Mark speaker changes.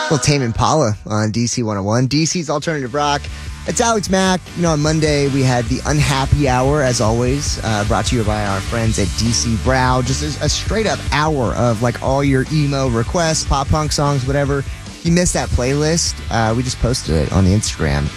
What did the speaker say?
Speaker 1: Well, Tame Impala on DC 101. DC's Alternative Rock. It's Alex Mack. On Monday, we had the Unhappy Hour, as always, brought to you by our friends at DC Brow. Just a straight-up hour of, all your emo requests, pop-punk songs, whatever. If you missed that playlist, we just posted it on the Instagram.